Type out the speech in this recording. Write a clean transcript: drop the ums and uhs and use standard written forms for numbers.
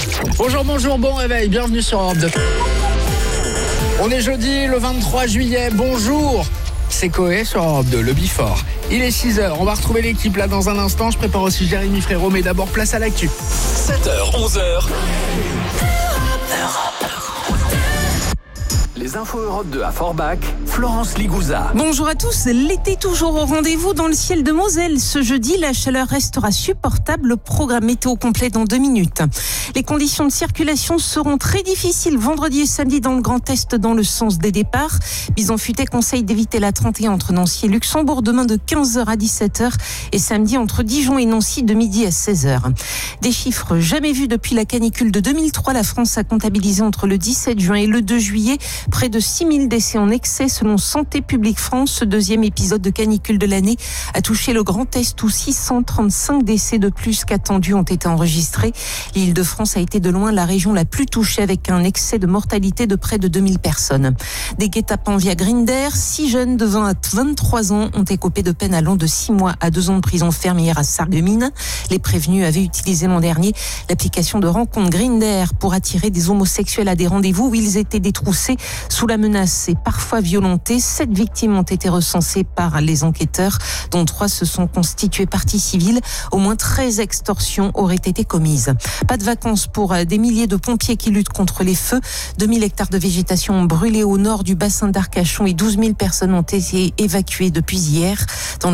Bonjour, bon réveil, bienvenue sur Europe 2. On est jeudi, le 23 juillet, bonjour. C'est Coé sur Europe 2, le Before. Il est 6h, on va retrouver l'équipe là dans un instant. Je prépare aussi Jérémy Frérot, mais d'abord place à l'actu. 7h, 11h. Les infos Europe 2 à Forbach, Florence Ligouza. Bonjour à tous, l'été toujours au rendez-vous dans le ciel de Moselle. Ce jeudi, la chaleur restera supportable. Programme météo complet dans 2 minutes. Les conditions de circulation seront très difficiles vendredi et samedi dans le Grand Est dans le sens des départs. Bison Futé conseille d'éviter la 31 entre Nancy et Luxembourg demain de 15h à 17h et samedi entre Dijon et Nancy de midi à 16h. Des chiffres jamais vus depuis la canicule de 2003. La France a comptabilisé entre le 17 juin et le 2 juillet près de 6000 décès en excès selon Santé publique France. Ce deuxième épisode de canicule de l'année a touché le Grand Est où 635 décès de plus qu'attendus ont été enregistrés. L'Île-de-France a été de loin la région la plus touchée avec un excès de mortalité de près de 2000 personnes. Des guet-apens via Grindr. 6 jeunes de 20 à 23 ans ont écopé de peine allant de 6 mois à 2 ans de prison ferme hier à Sarreguemines. Les prévenus avaient utilisé l'an dernier l'application de rencontre Grindr pour attirer des homosexuels à des rendez-vous où ils étaient détroussés sous la menace et parfois violentés. 7 victimes ont été recensées par les enquêteurs, dont 3 se sont constituées partie civile. Au moins 13 extorsions auraient été commises. Pas de vacances pour des milliers de pompiers qui luttent contre les feux. 2000 hectares de végétation ont brûlé au nord du bassin d'Arcachon et 12 000 personnes ont été évacuées depuis hier. Dans